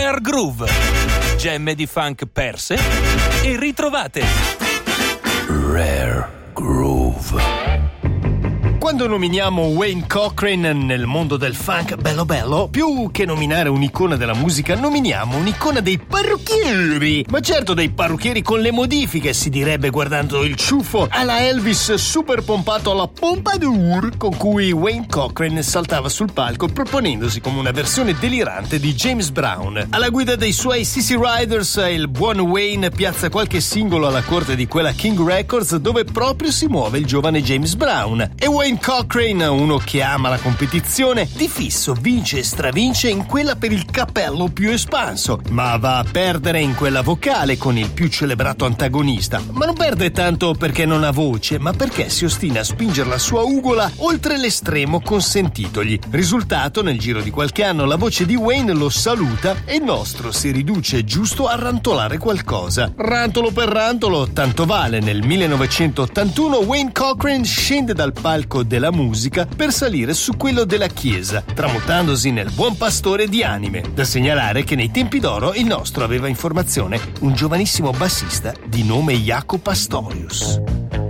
Rare Groove, gemme di funk perse e ritrovate. Rare Groove. Quando nominiamo Wayne Cochran nel mondo del funk bello bello, più che nominare un'icona della musica, nominiamo un'icona dei parrucchieri. Ma certo, dei parrucchieri con le modifiche, si direbbe guardando il ciuffo alla Elvis super pompato alla Pompadour, con cui Wayne Cochran saltava sul palco proponendosi come una versione delirante di James Brown. Alla guida dei suoi CC Riders, il buon Wayne piazza qualche singolo alla corte di quella King Records, dove proprio si muove il giovane James Brown. E Wayne Cochran, uno che ama la competizione, di fisso vince e stravince in quella per il cappello più espanso, ma va a perdere in quella vocale con il più celebrato antagonista. Ma non perde tanto perché non ha voce, ma perché si ostina a spingere la sua ugola oltre l'estremo consentitogli. Risultato, nel giro di qualche anno la voce di Wayne lo saluta e il nostro si riduce giusto a rantolare qualcosa. Rantolo per rantolo, tanto vale. Nel 1981 Wayne Cochran scende dal palco della musica per salire su quello della chiesa, tramutandosi nel buon pastore di anime. Da segnalare che nei tempi d'oro il nostro aveva in formazione un giovanissimo bassista di nome Jaco Pastorius.